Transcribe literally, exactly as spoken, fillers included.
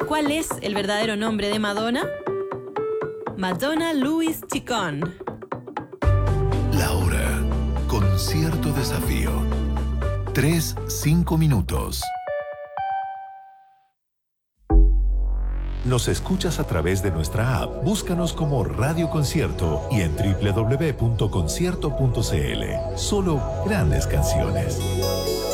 ¿Cuál es el verdadero nombre de Madonna? Madonna Louise Chicón. La hora. Concierto desafío. Tres, cinco minutos. ¿Nos escuchas a través de nuestra app? Búscanos como Radio Concierto y en doble u doble u doble u punto concierto punto c l. Solo grandes canciones.